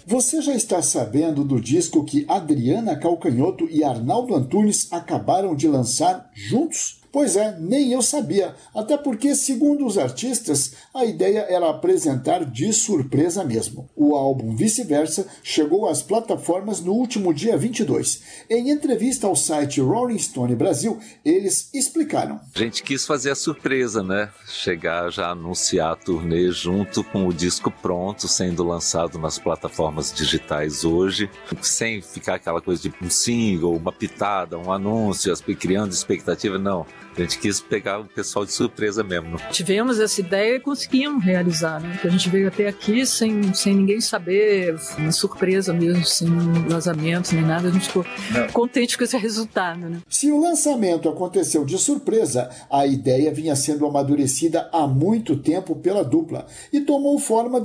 Você já está sabendo do disco que Adriana Calcanhoto e Arnaldo Antunes acabaram de lançar juntos? Pois é, nem eu sabia, até porque, segundo os artistas, a ideia era apresentar de surpresa mesmo. O álbum Vice-Versa chegou às plataformas no último dia 22. Em entrevista ao site Rolling Stone Brasil, eles explicaram. A gente quis fazer a surpresa, né? Chegar já a anunciar a turnê junto com o disco pronto, sendo lançado nas plataformas digitais hoje, sem ficar aquela coisa de um single, uma pitada, um anúncio, criando expectativa, não. A gente quis pegar o pessoal de surpresa mesmo. Tivemos essa ideia e conseguimos realizar, né? Porque a gente veio até aqui sem ninguém saber, uma surpresa mesmo, sem vazamentos nem nada. A gente ficou contente com esse resultado, né? Se o lançamento aconteceu de surpresa, a ideia vinha sendo amadurecida há muito tempo pela dupla e tomou forma